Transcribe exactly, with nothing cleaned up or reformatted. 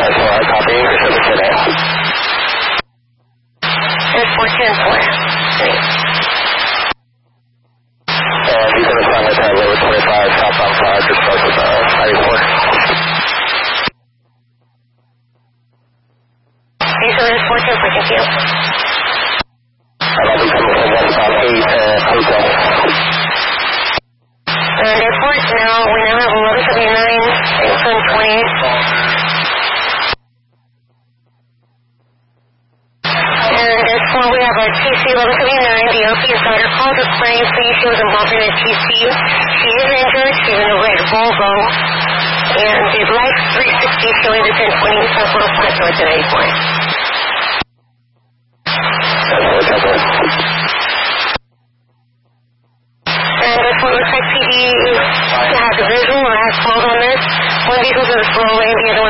That's all right, copy. Your service today. It's four ten four. And you can respond with that lower twenty-five, southbound five, just south of uh, ninety-four. Okay, so it's four ten four, thank you. And I'll be coming from westbound eight, uh, hotel. And airport, now, we now have eleven seventy-nine, ten twenty. And that's where we have our T C eleven seventy-nine, the O P insider called to claim saying she was involved in a T C. She is injured, she's in a red Volvo. And the light three sixty showing the ten twenty, Southwest West North ninety-four. And that's what looks like P D has a visual or has called on this. One vehicle to the slow lane, the other